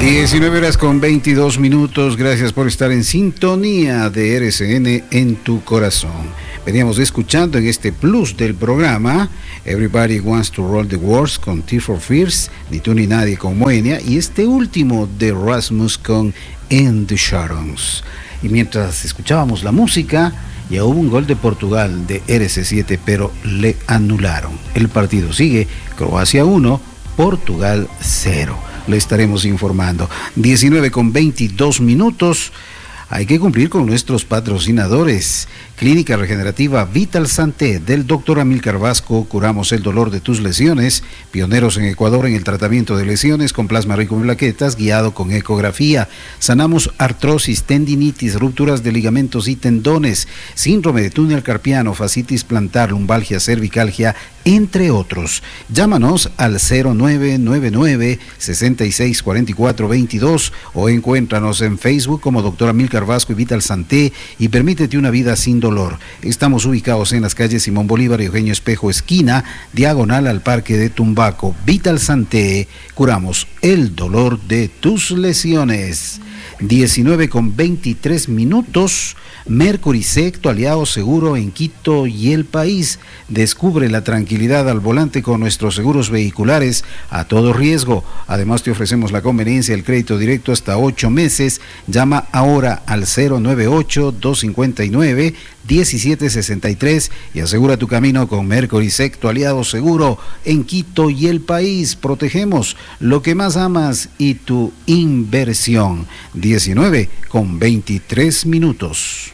19:22. Gracias por estar en sintonía de RCN en tu corazón. Veníamos escuchando en este plus del programa Everybody Wants to Roll the Wars con Tears for Fears, Ni tú ni nadie con Moenia, y este último de Rasmus con In the Shadows. Y mientras escuchábamos la música, ya hubo un gol de Portugal de RC7, pero le anularon. El partido sigue, Croacia 1, Portugal 0. Le estaremos informando. 19:22. Hay que cumplir con nuestros patrocinadores. Clínica Regenerativa Vital Santé del Dr. Amílcar Vasco. Curamos el dolor de tus lesiones. Pioneros en Ecuador en el tratamiento de lesiones con plasma rico en plaquetas, guiado con ecografía. Sanamos artrosis, tendinitis, rupturas de ligamentos y tendones, síndrome de túnel carpiano, fascitis plantar, lumbalgia, cervicalgia, entre otros. Llámanos al 0999-664422 o encuéntranos en Facebook como Dr. Amílcar Vasco y Vital Santé y permítete una vida sin dolor. Estamos ubicados en las calles Simón Bolívar y Eugenio Espejo, esquina, diagonal al Parque de Tumbaco. Vital Santé, curamos el dolor de tus lesiones. 19:23. Mercury Sec, tu aliado seguro en Quito y el país. Descubre la tranquilidad al volante con nuestros seguros vehiculares a todo riesgo. Además te ofrecemos la conveniencia del crédito directo hasta 8 meses. Llama ahora al 098-259-1763 y asegura tu camino con Mercury Sec, tu aliado seguro en Quito y el país. Protegemos lo que más amas y tu inversión. 19:23.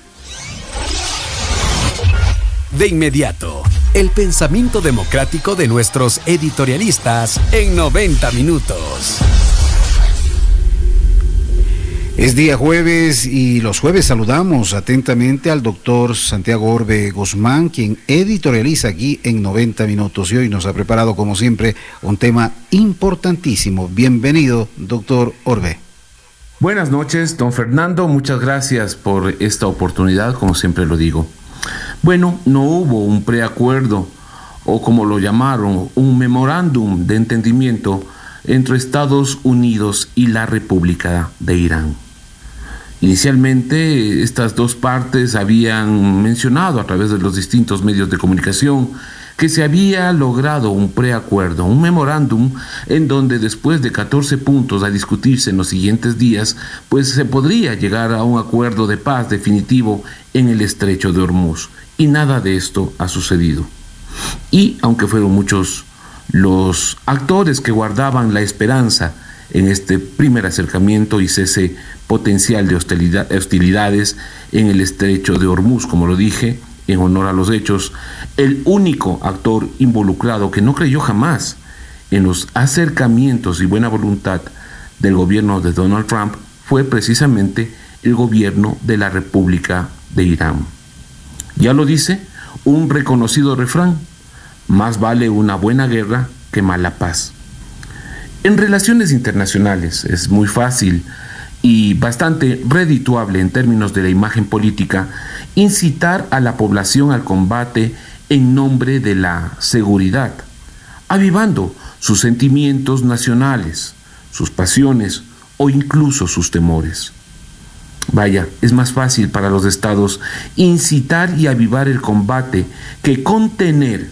De inmediato, el pensamiento democrático de nuestros editorialistas en 90 minutos. Es día jueves y los jueves saludamos atentamente al doctor Santiago Orbe Guzmán, quien editorializa aquí en 90 minutos y hoy nos ha preparado como siempre un tema importantísimo. Bienvenido, doctor Orbe. Buenas noches, don Fernando, muchas gracias por esta oportunidad, como siempre lo digo. Bueno, no hubo un preacuerdo, o como lo llamaron, un memorándum de entendimiento entre Estados Unidos y la República de Irán. Inicialmente, estas dos partes habían mencionado a través de los distintos medios de comunicación que se había logrado un preacuerdo, un memorándum, en donde después de 14 puntos a discutirse en los siguientes días, pues se podría llegar a un acuerdo de paz definitivo en el estrecho de Hormuz. Y nada de esto ha sucedido. Y aunque fueron muchos los actores que guardaban la esperanza en este primer acercamiento y cese potencial de hostilidades en el estrecho de Hormuz, como lo dije, en honor a los hechos, el único actor involucrado que no creyó jamás en los acercamientos y buena voluntad del gobierno de Donald Trump fue precisamente el gobierno de la República de Irán. Ya lo dice un reconocido refrán: más vale una buena guerra que mala paz. En relaciones internacionales es muy fácil y bastante redituable en términos de la imagen política incitar a la población al combate en nombre de la seguridad, avivando sus sentimientos nacionales, sus pasiones o incluso sus temores. Vaya, es más fácil para los estados incitar y avivar el combate que contener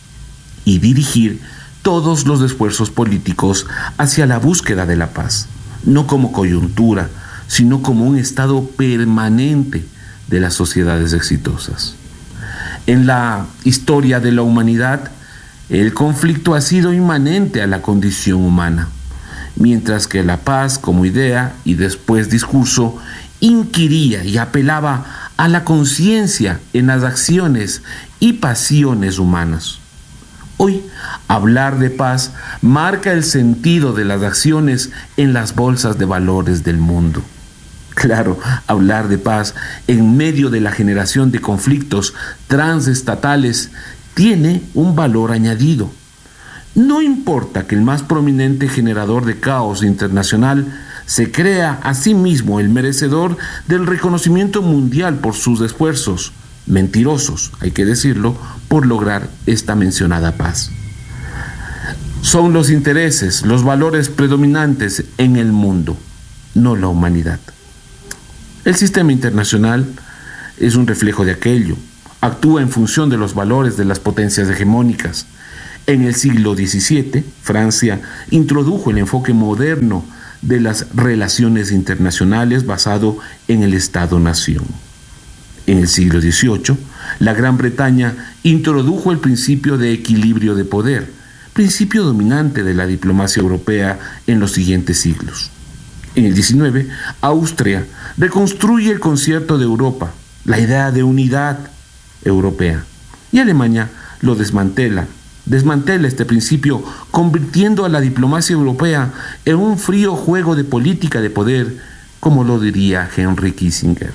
y dirigir todos los esfuerzos políticos hacia la búsqueda de la paz, no como coyuntura, sino como un estado permanente de las sociedades exitosas. En la historia de la humanidad, el conflicto ha sido inmanente a la condición humana, mientras que la paz como idea y después discurso inquiría y apelaba a la conciencia en las acciones y pasiones humanas. Hoy, hablar de paz marca el sentido de las acciones en las bolsas de valores del mundo. Claro, hablar de paz en medio de la generación de conflictos transestatales tiene un valor añadido. No importa que el más prominente generador de caos internacional se crea a sí mismo el merecedor del reconocimiento mundial por sus esfuerzos, mentirosos, hay que decirlo, por lograr esta mencionada paz. Son los intereses, los valores predominantes en el mundo, no la humanidad. El sistema internacional es un reflejo de aquello, actúa en función de los valores de las potencias hegemónicas. En el siglo XVII, Francia introdujo el enfoque moderno de las relaciones internacionales basado en el Estado-nación. En el siglo XVIII, la Gran Bretaña introdujo el principio de equilibrio de poder, principio dominante de la diplomacia europea en los siguientes siglos. En el XIX, Austria reconstruye el concierto de Europa, la idea de unidad europea, y Alemania lo desmantela este principio, convirtiendo a la diplomacia europea en un frío juego de política de poder, como lo diría Henry Kissinger.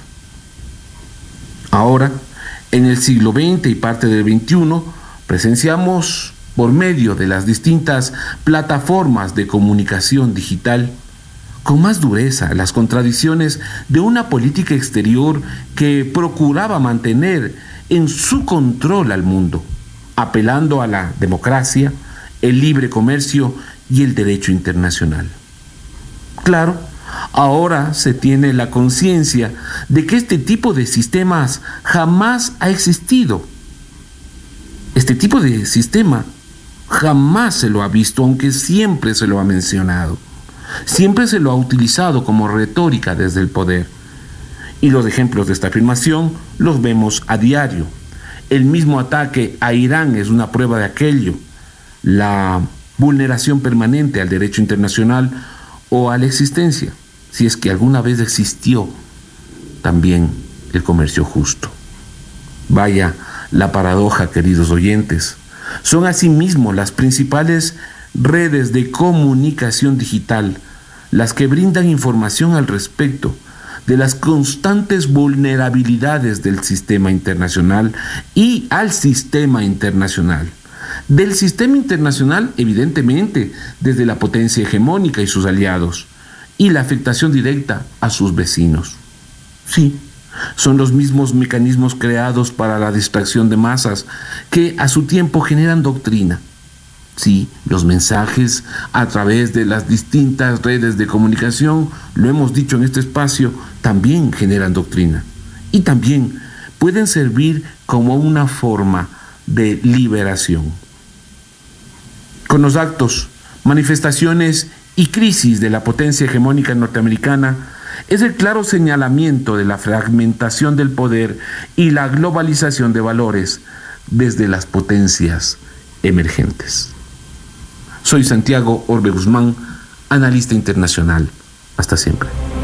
Ahora, en el siglo XX y parte del XXI, presenciamos, por medio de las distintas plataformas de comunicación digital, con más dureza las contradicciones de una política exterior que procuraba mantener en su control al mundo, apelando a la democracia, el libre comercio y el derecho internacional. Claro, ahora se tiene la conciencia de que este tipo de sistemas jamás ha existido. Este tipo de sistema jamás se lo ha visto, aunque siempre se lo ha mencionado. Siempre se lo ha utilizado como retórica desde el poder. Y los ejemplos de esta afirmación los vemos a diario. El mismo ataque a Irán es una prueba de aquello. La vulneración permanente al derecho internacional o a la existencia, si es que alguna vez existió, también el comercio justo. Vaya la paradoja, queridos oyentes. Son asimismo las principales redes de comunicación digital las que brindan información al respecto de las constantes vulnerabilidades del sistema internacional y al sistema internacional. Del sistema internacional, evidentemente, desde la potencia hegemónica y sus aliados, y la afectación directa a sus vecinos. Sí, son los mismos mecanismos creados para la distracción de masas que a su tiempo generan doctrina. Sí, los mensajes a través de las distintas redes de comunicación, lo hemos dicho en este espacio, también generan doctrina. Y también pueden servir como una forma de liberación. Con los actos, manifestaciones y crisis de la potencia hegemónica norteamericana, es el claro señalamiento de la fragmentación del poder y la globalización de valores desde las potencias emergentes. Soy Santiago Orbe Guzmán, analista internacional. Hasta siempre.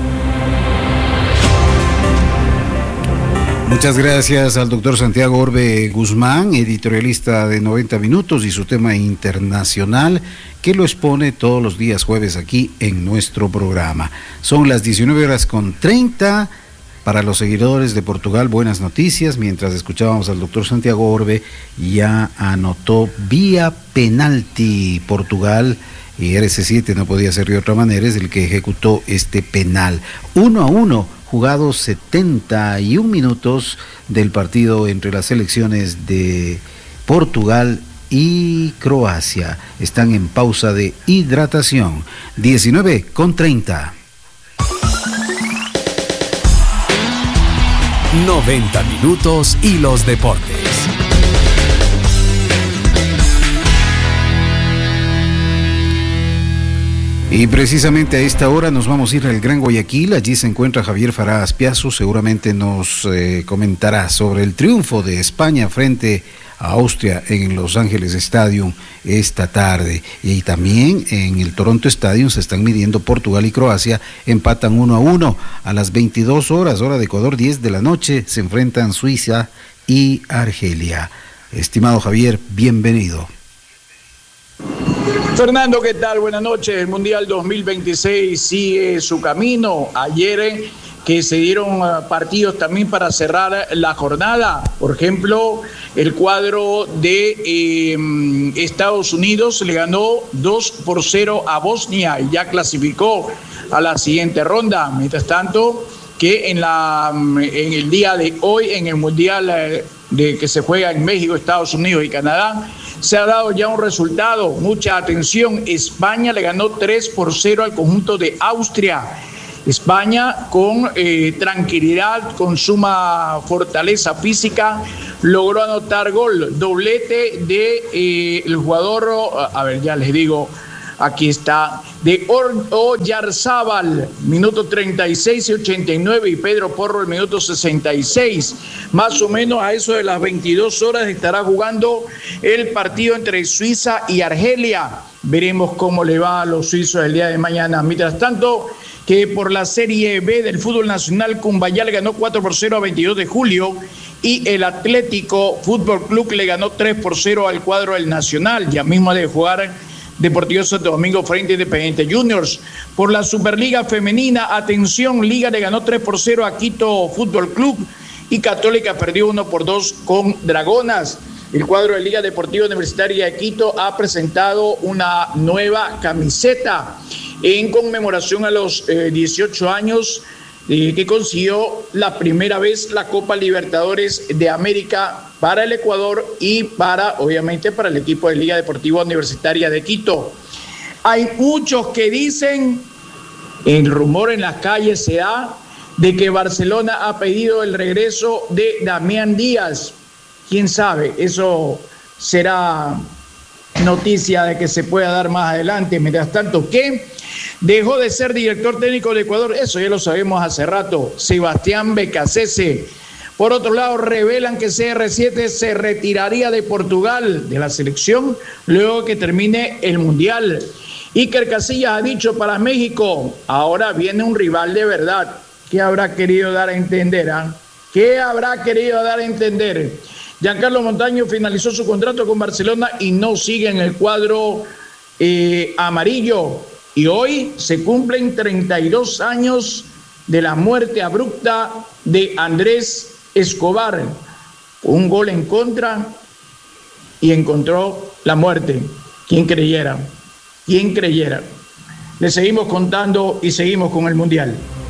Muchas gracias al doctor Santiago Orbe Guzmán, editorialista de 90 Minutos y su tema internacional, que lo expone todos los días jueves aquí en nuestro programa. Son las 19:30. Para los seguidores de Portugal, buenas noticias. Mientras escuchábamos al doctor Santiago Orbe, ya anotó vía penalti Portugal, y RC7 no podía ser de otra manera, es el que ejecutó este penal. 1-1, jugados 71 minutos del partido entre las selecciones de Portugal y Croacia. Están en pausa de hidratación. 19:30. 90 minutos y los deportes. Y precisamente a esta hora nos vamos a ir al Gran Guayaquil. Allí se encuentra Javier Farah Aspiazu. Seguramente nos comentará sobre el triunfo de España frente a Austria en Los Ángeles Stadium esta tarde. Y también en el Toronto Stadium se están midiendo Portugal y Croacia, empatan 1-1. A las 22 horas, hora de Ecuador, 10 de la noche, se enfrentan Suiza y Argelia. Estimado Javier, bienvenido. Fernando, ¿qué tal? Buenas noches. El Mundial 2026 sigue su camino. Ayer que se dieron partidos también para cerrar la jornada. Por ejemplo, el cuadro de Estados Unidos le ganó 2-0 a Bosnia y ya clasificó a la siguiente ronda. Mientras tanto, que en el día de hoy, en el Mundial que se juega en México, Estados Unidos y Canadá, se ha dado ya un resultado. Mucha atención. España le ganó 3-0 al conjunto de Austria. España, con tranquilidad, con suma fortaleza física, logró anotar gol, doblete de el jugador, a ver, ya les digo, aquí está, de Oyarzábal, minuto 36 y 89, y Pedro Porro, el minuto 66. Más o menos a eso de las 22 horas estará jugando el partido entre Suiza y Argelia. Veremos cómo le va a los suizos el día de mañana. Mientras tanto, que por la Serie B del fútbol nacional, Cumbayá le ganó 4-0 a 22 de julio y el Atlético Fútbol Club le ganó 3-0 al cuadro del Nacional. Ya mismo ha de jugar Deportivo Santo Domingo frente a Independiente Juniors. Por la Superliga Femenina, atención, Liga le ganó 3-0 a Quito Fútbol Club y Católica perdió 1-2 con Dragonas. El cuadro de Liga Deportiva Universitaria de Quito ha presentado una nueva camiseta en conmemoración a los 18 años que consiguió la primera vez la Copa Libertadores de América para el Ecuador y obviamente para el equipo de Liga Deportiva Universitaria de Quito. Hay muchos que dicen, el rumor en las calles se da, de que Barcelona ha pedido el regreso de Damián Díaz. ¿Quién sabe? Eso será noticia de que se pueda dar más adelante. Mientras tanto, ¿qué? Dejó de ser director técnico del Ecuador, eso ya lo sabemos hace rato, Sebastián Becasese. Por otro lado, revelan que CR7 se retiraría de Portugal, de la selección, luego que termine el Mundial. Iker Casillas ha dicho para México, ahora viene un rival de verdad. ¿Qué habrá querido dar a entender? ¿Qué habrá querido dar a entender? Giancarlo Montaño finalizó su contrato con Barcelona y no sigue en el cuadro amarillo. Y hoy se cumplen 32 años de la muerte abrupta de Andrés Escobar. Un gol en contra y encontró la muerte. ¿Quién creyera? ¿Quién creyera? Le seguimos contando y seguimos con el Mundial.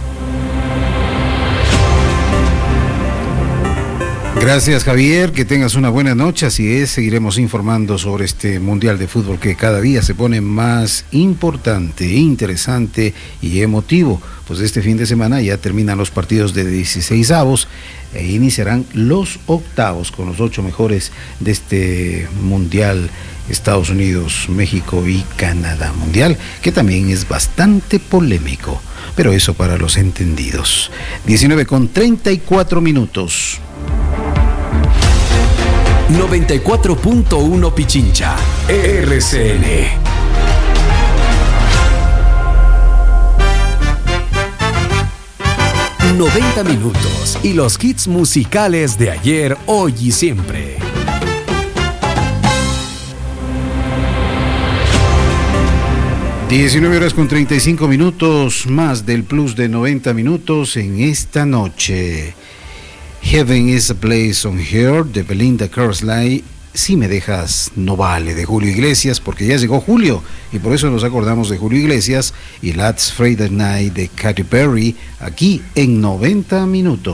Gracias, Javier, que tengas una buena noche. Así es, seguiremos informando sobre este Mundial de Fútbol que cada día se pone más importante, interesante y emotivo. Pues este fin de semana ya terminan los partidos de 16avos e iniciarán los octavos con los 8 mejores de este Mundial, Estados Unidos, México y Canadá. Mundial que también es bastante polémico, pero eso para los entendidos. 19:34. 94.1 Pichincha, RCN. ...90 minutos y los hits musicales de ayer, hoy y siempre. ...19:35... más del plus de 90 minutos en esta noche. Heaven is a Place on Earth de Belinda Carlisle. Si me dejas no vale, de Julio Iglesias, porque ya llegó julio y por eso nos acordamos de Julio Iglesias. Y Last Friday Night de Katy Perry, aquí en 90 minutos.